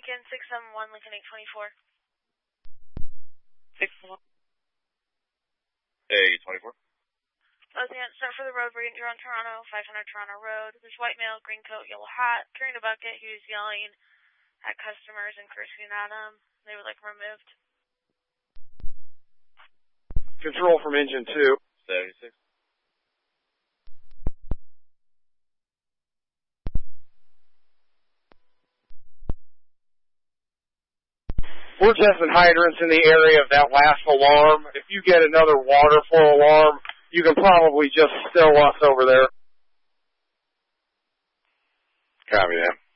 Lincoln 671, Lincoln 824. 671. 824. Lieutenant, start for the road. You're on Toronto, 500 Toronto Road. There's white male, green coat, yellow hat, carrying a bucket. He was yelling at customers and cursing at them. They would like him removed. Control from engine 2. 76. We're testing hydrants in the area of that last alarm. If you get another water flow alarm, you can probably just stow us over there. Copy that.